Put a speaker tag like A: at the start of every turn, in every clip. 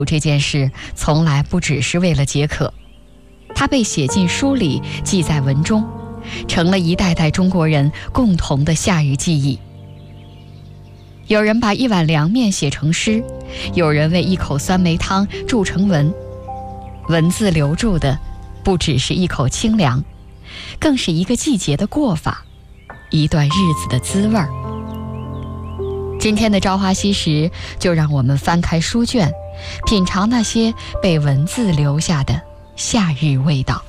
A: 这件事从来不只是为了解渴，它被写进书里，记在文中，成了一代代中国人共同的夏日记忆。有人把一碗凉面写成诗，有人为一口酸梅汤铸成文。文字留住的不只是一口清凉，更是一个季节的过法，一段日子的滋味儿。今天的朝花夕拾，就让我们翻开书卷，品尝那些被文字留下的夏日味道。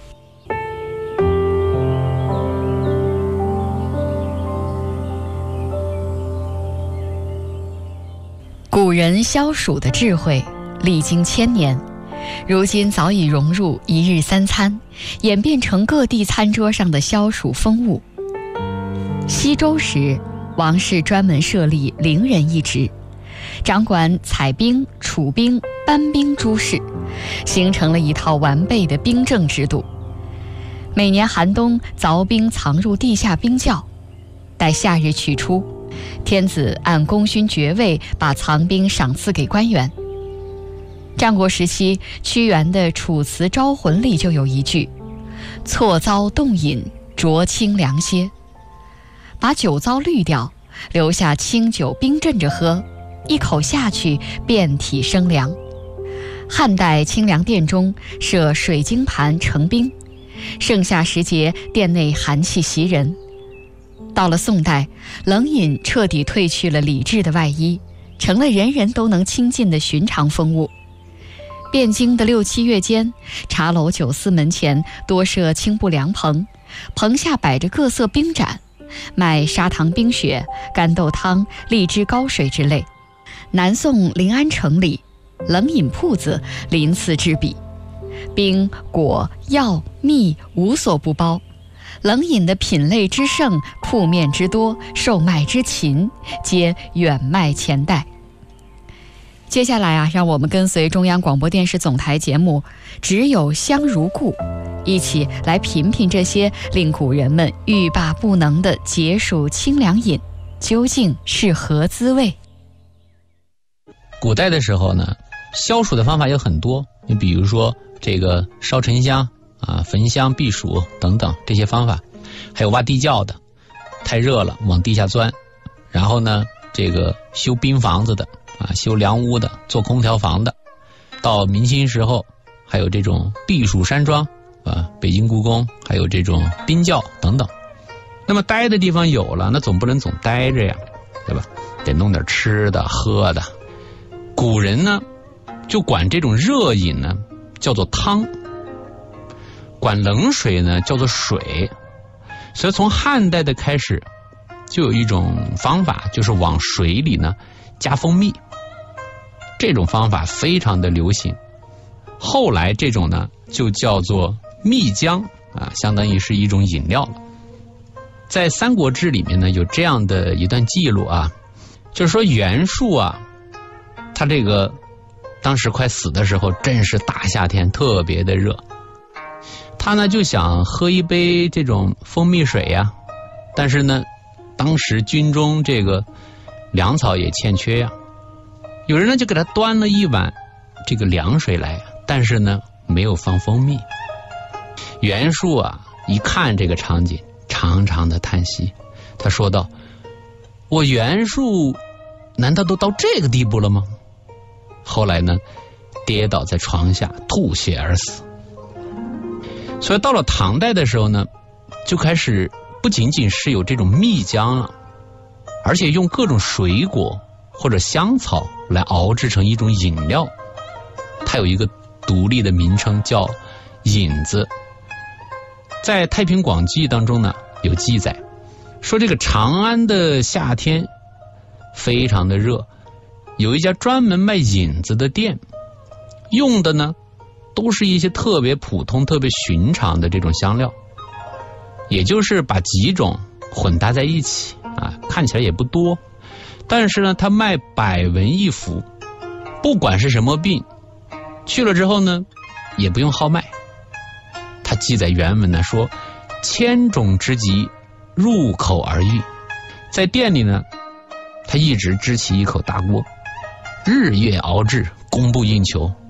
A: 古人消暑的智慧历经千年，如今早已融入一日三餐，演变成各地餐桌上的消暑风物。西周时，王室专门设立陵人一职，掌管采兵、储兵、搬兵诸事，形成了一套完备的兵政制度。每年寒冬，凿冰藏入地下冰窖，待夏日取出，天子按功勋爵位把藏兵赏赐给官员。战国时期，屈原的《楚辞招魂》里就有一句：错糟冻饮，酌清凉些。把酒糟滤掉，留下清酒冰镇着喝，一口下去遍体生凉。汉代清凉殿中设水晶盘盛冰，盛夏时节殿内寒气袭人。到了宋代，冷饮彻底褪去了礼制的外衣，成了人人都能亲近的寻常风物。汴京的6、7月间，茶楼酒肆门前多设青布凉棚，棚下摆着各色冰盏，卖砂糖冰雪、干豆汤、荔枝高水之类。南宋临安城里，冷饮铺子鳞次栉比，冰、果、药、蜜无所不包。冷饮的品类之盛，铺面之多，售卖之勤，皆远迈前代。接下来让我们跟随中央广播电视总台节目《只有香如故》，一起来品品这些令古人们欲罢不能的解暑清凉饮究竟是何滋味。
B: 古代的时候呢，消暑的方法有很多，你比如说这个烧沉香焚香避暑等等这些方法，还有挖地窖的，太热了往地下钻，然后呢这个修冰房子的修凉屋的，做空调房的，到明清时候还有这种避暑山庄北京故宫还有这种冰窖等等。那么待的地方有了，那总不能总待着呀，对吧？得弄点吃的喝的。古人呢就管这种热饮呢叫做汤，管冷水呢叫做水。所以从汉代的开始就有一种方法，就是往水里呢加蜂蜜，这种方法非常的流行。后来这种呢就叫做蜜浆相当于是一种饮料了。在《三国志》里面呢有这样的一段记录就是说袁术他这个当时快死的时候，正是大夏天，特别的热，他呢就想喝一杯这种蜂蜜水但是呢当时军中这个粮草也欠缺有人呢就给他端了一碗这个凉水来，但是呢没有放蜂蜜。袁术一看这个场景，长长的叹息，他说道：我袁术难道都到这个地步了吗？后来呢跌倒在床下吐血而死。所以到了唐代的时候呢，就开始不仅仅是有这种蜜浆了，而且用各种水果或者香草来熬制成一种饮料，它有一个独立的名称叫饮子。在《太平广记》当中呢有记载，说这个长安的夏天非常的热，有一家专门卖饮子的店，用的呢都是一些特别普通特别寻常的这种香料，也就是把几种混搭在一起看起来也不多，但是呢他卖100文一服，不管是什么病去了之后呢也不用号脉。他记载原文呢说1000种之疾入口而愈。在店里呢他一直支起一口大锅，日月熬制，供不应求。